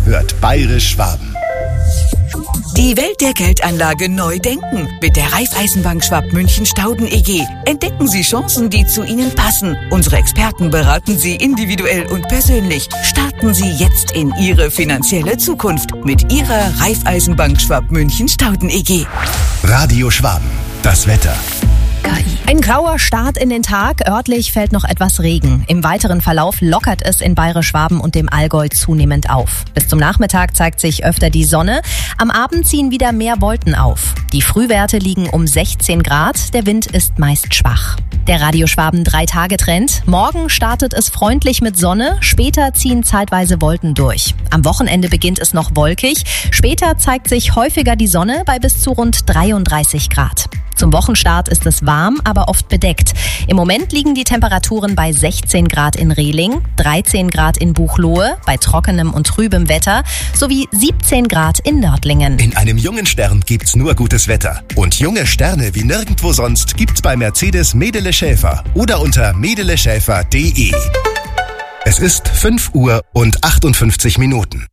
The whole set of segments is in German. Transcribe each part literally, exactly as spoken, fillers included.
hört Bayerisch Schwaben. Die Welt der Geldanlage neu denken. Mit der Raiffeisenbank Schwab-München-Stauden E G entdecken Sie Chancen, die zu Ihnen passen. Unsere Experten beraten Sie individuell und persönlich. Starten Sie jetzt in Ihre finanzielle Zukunft mit Ihrer Raiffeisenbank Schwab-München-Stauden E G. Radio Schwaben, das Wetter. Ein grauer Start in den Tag, örtlich fällt noch etwas Regen. Im weiteren Verlauf lockert es in Bayerisch-Schwaben und dem Allgäu zunehmend auf. Bis zum Nachmittag zeigt sich öfter die Sonne. Am Abend ziehen wieder mehr Wolken auf. Die Frühwerte liegen um sechzehn Grad, der Wind ist meist schwach. Der Radio Schwaben drei Tage Trend. Morgen startet es freundlich mit Sonne, später ziehen zeitweise Wolken durch. Am Wochenende beginnt es noch wolkig, später zeigt sich häufiger die Sonne bei bis zu rund dreiunddreißig Grad. Zum Wochenstart ist es warm, aber oft bedeckt. Im Moment liegen die Temperaturen bei sechzehn Grad in Rehling, dreizehn Grad in Buchloe, bei trockenem und trübem Wetter, sowie siebzehn Grad in Nördlingen. In einem jungen Stern gibt's nur gutes Wetter. Und junge Sterne wie nirgendwo sonst gibt's bei Mercedes Medele Schäfer oder unter medele schäfer punkt de. Es ist fünf Uhr und achtundfünfzig Minuten.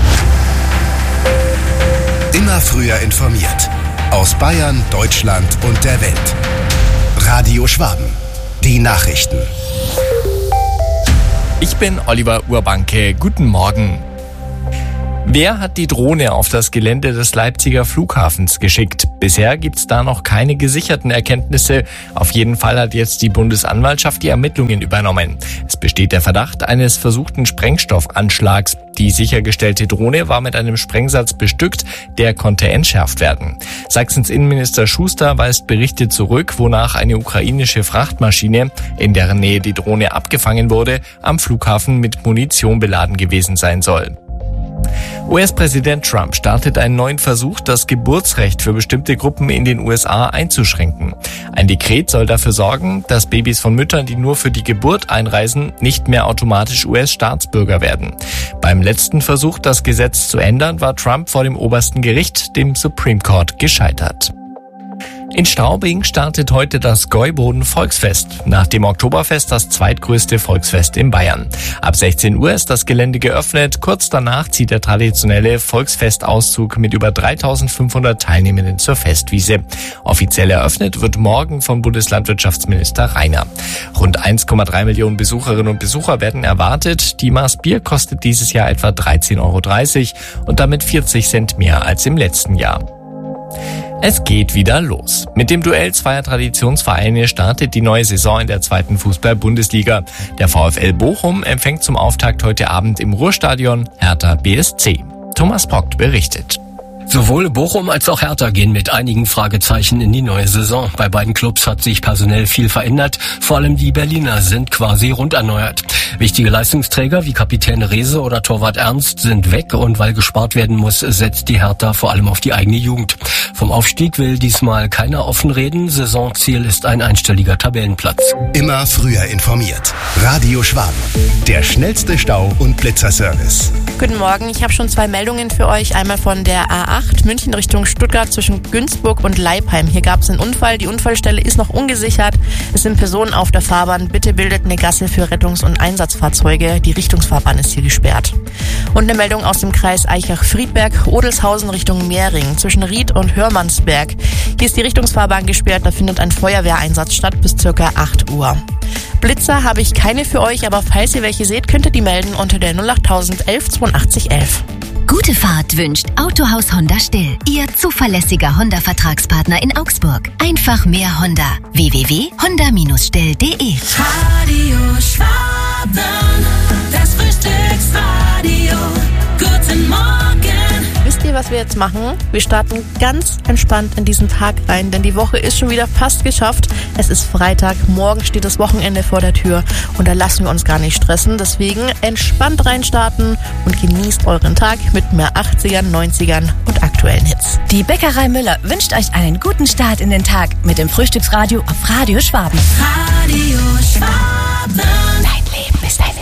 Immer früher informiert. Aus Bayern, Deutschland und der Welt. Radio Schwaben. Die Nachrichten. Ich bin Oliver Urbanke. Guten Morgen. Wer hat die Drohne auf das Gelände des Leipziger Flughafens geschickt? Bisher gibt's da noch keine gesicherten Erkenntnisse. Auf jeden Fall hat jetzt die Bundesanwaltschaft die Ermittlungen übernommen. Es besteht der Verdacht eines versuchten Sprengstoffanschlags. Die sichergestellte Drohne war mit einem Sprengsatz bestückt, der konnte entschärft werden. Sachsens Innenminister Schuster weist Berichte zurück, wonach eine ukrainische Frachtmaschine, in deren Nähe die Drohne abgefangen wurde, am Flughafen mit Munition beladen gewesen sein soll. U S-Präsident Trump startet einen neuen Versuch, das Geburtsrecht für bestimmte Gruppen in den U S A einzuschränken. Ein Dekret soll dafür sorgen, dass Babys von Müttern, die nur für die Geburt einreisen, nicht mehr automatisch U S-Staatsbürger werden. Beim letzten Versuch, das Gesetz zu ändern, war Trump vor dem obersten Gericht, dem Supreme Court, gescheitert. In Straubing startet heute das Gäuboden-Volksfest, nach dem Oktoberfest das zweitgrößte Volksfest in Bayern. Ab sechzehn Uhr ist das Gelände geöffnet, kurz danach zieht der traditionelle Volksfestauszug mit über dreitausendfünfhundert Teilnehmenden zur Festwiese. Offiziell eröffnet wird morgen von Bundeslandwirtschaftsminister Rainer. Rund eins Komma drei Millionen Besucherinnen und Besucher werden erwartet. Die Maß Bier kostet dieses Jahr etwa dreizehn Euro dreißig und damit vierzig Cent mehr als im letzten Jahr. Es geht wieder los. Mit dem Duell zweier Traditionsvereine startet die neue Saison in der zweiten Fußball-Bundesliga. Der VfL Bochum empfängt zum Auftakt heute Abend im Ruhrstadion Hertha B S C. Thomas Pockt berichtet. Sowohl Bochum als auch Hertha gehen mit einigen Fragezeichen in die neue Saison. Bei beiden Clubs hat sich personell viel verändert. Vor allem die Berliner sind quasi rund erneuert. Wichtige Leistungsträger wie Kapitän Rehse oder Torwart Ernst sind weg und weil gespart werden muss, setzt die Hertha vor allem auf die eigene Jugend. Vom Aufstieg will diesmal keiner offen reden. Saisonziel ist ein einstelliger Tabellenplatz. Immer früher informiert. Radio Schwaben. Der schnellste Stau- und Blitzerservice. Guten Morgen, ich habe schon zwei Meldungen für euch. Einmal von der A acht München Richtung Stuttgart zwischen Günzburg und Leipheim. Hier gab es einen Unfall. Die Unfallstelle ist noch ungesichert. Es sind Personen auf der Fahrbahn. Bitte bildet eine Gasse für Rettungs- und Einsatzfahrzeuge. Die Richtungsfahrbahn ist hier gesperrt. Und eine Meldung aus dem Kreis Eichach-Friedberg, Odelshausen Richtung Mehring zwischen Ried und Hörmannsberg. Hier ist die Richtungsfahrbahn gesperrt. Da findet ein Feuerwehreinsatz statt bis circa acht Uhr. Blitzer habe ich keine für euch, aber falls ihr welche seht, könnt ihr die melden unter der null acht null null elf zweiundachtzig elf. Gute Fahrt wünscht Autohaus Honda Still, Ihr zuverlässiger Honda-Vertragspartner in Augsburg. Einfach mehr Honda. w w w punkt honda Bindestrich still punkt de. Radio Schwaben, das Frühstücksradio. Guten Morgen. Wisst ihr, was wir jetzt machen? Wir starten ganz entspannt in diesen Tag rein, denn die Woche ist schon wieder fast geschafft. Es ist Freitag, morgen steht das Wochenende vor der Tür und da lassen wir uns gar nicht stressen. Deswegen entspannt reinstarten und genießt euren Tag mit mehr achtzigern, neunzigern und aktuellen Hits. Die Bäckerei Müller wünscht euch einen guten Start in den Tag mit dem Frühstücksradio auf Radio Schwaben. Radio Schwaben. Dein Leben ist ein